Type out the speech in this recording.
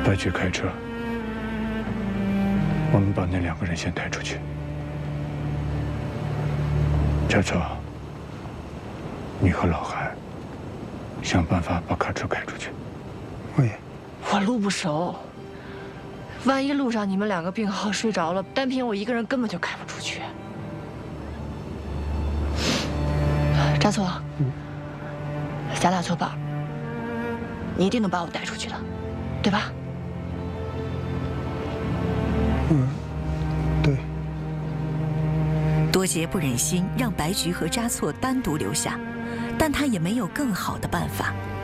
白菊开车，我们把那2个人先带出去。佳策，你和老韩想办法把卡车开出去。 我路不熟，万一路上你们2个病号睡着了，单凭我一个人根本就开不出去。扎错，小打错吧，你一定能把我带出去的，对吧？ 对。 多杰不忍心让白菊和扎错单独留下，但他也没有更好的办法。